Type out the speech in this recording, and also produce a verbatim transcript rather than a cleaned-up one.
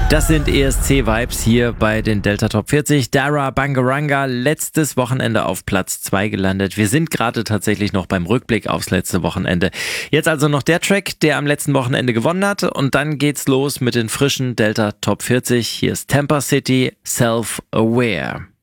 Das sind E S C-Vibes hier bei den Delta Top vierzig. Dara Bangaranga, letztes Wochenende auf Platz zwei gelandet. Wir sind gerade tatsächlich noch beim Rückblick aufs letzte Wochenende. Jetzt also noch der Track, der am letzten Wochenende gewonnen hat. Und dann geht's los mit den frischen Delta Top vierzig. Hier ist Tampa City, Self-Aware.